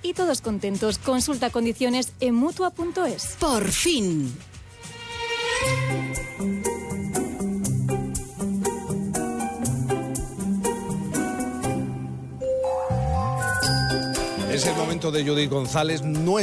y todos contentos. Consulta condiciones en Mutua.es. Por fin. Es el momento de Judith González,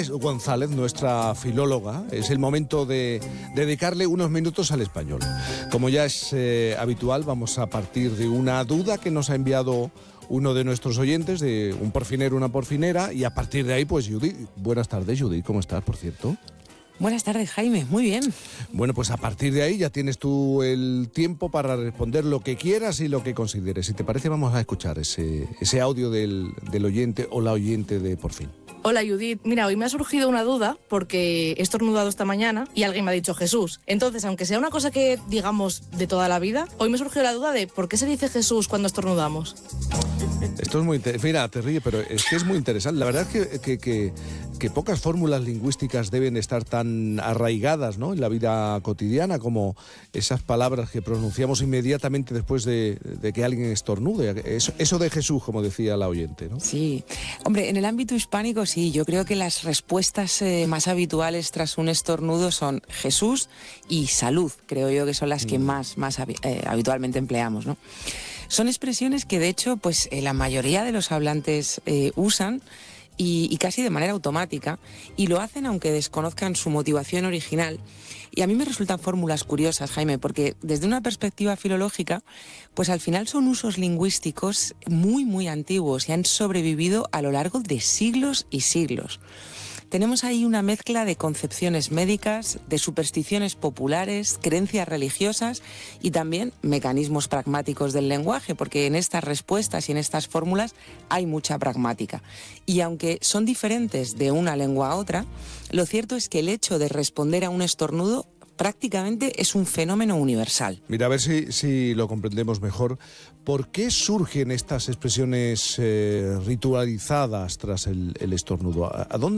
nuestra filóloga. Es el momento de dedicarle unos minutos al español. Como ya es habitual, vamos a partir de una duda que nos ha enviado uno de nuestros oyentes, de un porfinero, una porfinera, y a partir de ahí, pues Judith. Buenas tardes, Judith, ¿cómo estás, por cierto? Buenas tardes, Jaime, muy bien. Bueno, pues a partir de ahí ya tienes tú el tiempo para responder lo que quieras y lo que consideres. Si te parece, vamos a escuchar ese audio del oyente o la oyente de Por Fin. Hola Judith, mira, hoy me ha surgido una duda porque he estornudado esta mañana y alguien me ha dicho Jesús. Entonces, aunque sea una cosa que digamos de toda la vida, hoy me surgió la duda de ¿por qué se dice Jesús cuando estornudamos? Esto es muy interesante. Mira, te ríes, pero es que es muy interesante. La verdad es que pocas fórmulas lingüísticas deben estar tan arraigadas, ¿no?, en la vida cotidiana como esas palabras que pronunciamos inmediatamente después de que alguien estornude. Eso de Jesús, como decía la oyente, ¿no? Sí. Hombre, en el ámbito hispánico sí, yo creo que las respuestas más habituales tras un estornudo son Jesús y salud, creo yo que son las que más habitualmente empleamos, ¿no? Son expresiones que de hecho pues la mayoría de los hablantes usan y casi de manera automática, y lo hacen aunque desconozcan su motivación original. Y a mí me resultan fórmulas curiosas, Jaime, porque desde una perspectiva filológica, pues al final son usos lingüísticos muy, muy antiguos y han sobrevivido a lo largo de siglos y siglos. Tenemos ahí una mezcla de concepciones médicas, de supersticiones populares, creencias religiosas y también mecanismos pragmáticos del lenguaje, porque en estas respuestas y en estas fórmulas hay mucha pragmática. Y aunque son diferentes de una lengua a otra, lo cierto es que el hecho de responder a un estornudo prácticamente es un fenómeno universal. Mira, a ver si lo comprendemos mejor. ¿Por qué surgen estas expresiones ritualizadas tras el estornudo?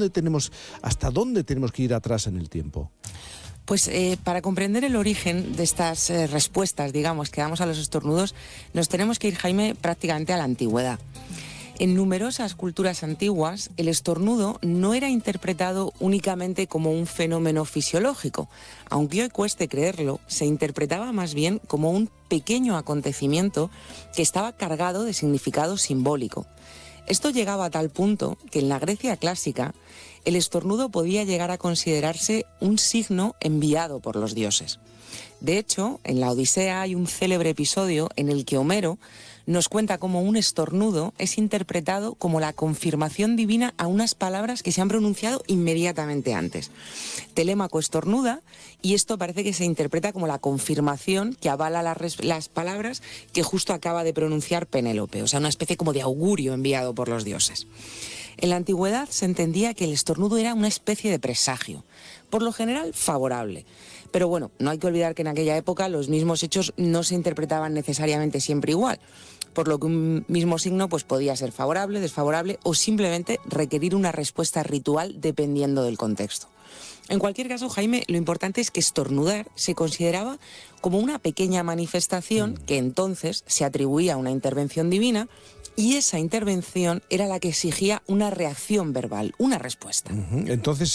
¿Hasta dónde tenemos que ir atrás en el tiempo? Pues para comprender el origen de estas respuestas, digamos, que damos a los estornudos, nos tenemos que ir, Jaime, prácticamente a la antigüedad. En numerosas culturas antiguas, el estornudo no era interpretado únicamente como un fenómeno fisiológico. Aunque hoy cueste creerlo, se interpretaba más bien como un pequeño acontecimiento que estaba cargado de significado simbólico. Esto llegaba a tal punto que en la Grecia clásica, el estornudo podía llegar a considerarse un signo enviado por los dioses. De hecho, en la Odisea hay un célebre episodio en el que Homero nos cuenta cómo un estornudo es interpretado como la confirmación divina a unas palabras que se han pronunciado inmediatamente antes. Telémaco estornuda y esto parece que se interpreta como la confirmación que avala las palabras que justo acaba de pronunciar Penélope, o sea, una especie como de augurio enviado por los dioses. En la antigüedad se entendía que el estornudo era una especie de presagio, por lo general favorable. Pero bueno, no hay que olvidar que en aquella época los mismos hechos no se interpretaban necesariamente siempre igual, por lo que un mismo signo pues podía ser favorable, desfavorable o simplemente requerir una respuesta ritual dependiendo del contexto. En cualquier caso, Jaime, lo importante es que estornudar se consideraba como una pequeña manifestación que entonces se atribuía a una intervención divina, y esa intervención era la que exigía una reacción verbal, una respuesta. Entonces,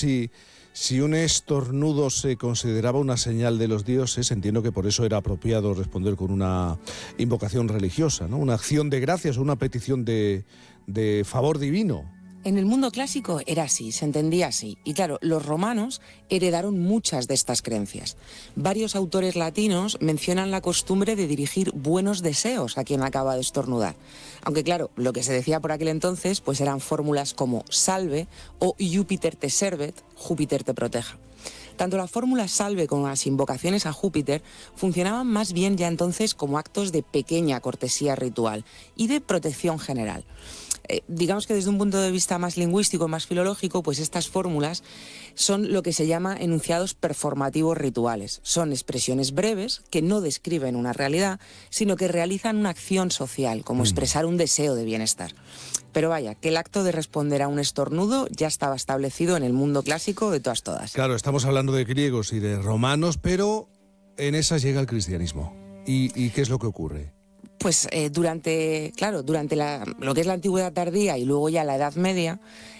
si un estornudo se consideraba una señal de los dioses, entiendo que por eso era apropiado responder con una invocación religiosa, ¿no? Una acción de gracias o una petición de favor divino. En el mundo clásico era así, se entendía así. Y claro, los romanos heredaron muchas de estas creencias. Varios autores latinos mencionan la costumbre de dirigir buenos deseos a quien acaba de estornudar. Aunque claro, lo que se decía por aquel entonces pues eran fórmulas como salve o Júpiter te servet, Júpiter te proteja. Tanto la fórmula salve como las invocaciones a Júpiter funcionaban más bien ya entonces como actos de pequeña cortesía ritual y de protección general. Digamos que desde un punto de vista más lingüístico, más filológico, pues estas fórmulas son lo que se llama enunciados performativos rituales. Son expresiones breves que no describen una realidad, sino que realizan una acción social, como expresar un deseo de bienestar. Pero vaya, que el acto de responder a un estornudo ya estaba establecido en el mundo clásico de todas. Claro, estamos hablando de griegos y de romanos, pero en esas llega el cristianismo. ¿Y qué es lo que ocurre? Pues durante lo que es la antigüedad tardía y luego ya la Edad Media,